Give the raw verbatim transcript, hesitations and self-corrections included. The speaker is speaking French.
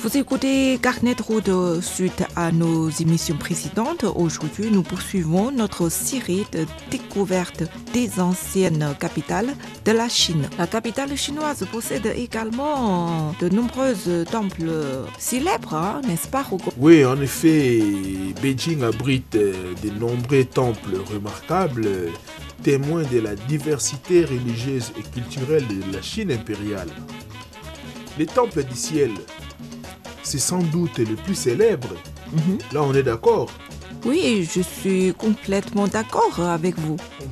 Vous écoutez Carnet de route suite à nos émissions précédentes. Aujourd'hui, nous poursuivons notre série de découvertes des anciennes capitales de la Chine. La capitale chinoise possède également de nombreux temples célèbres, hein, n'est-ce pas, Hugo? Oui, en effet, Beijing abrite de nombreux temples remarquables, témoins de la diversité religieuse et culturelle de la Chine impériale. Les temples du ciel, c'est sans doute le plus célèbre. Mm-hmm. Là, on est d'accord. Oui, je suis complètement d'accord avec vous.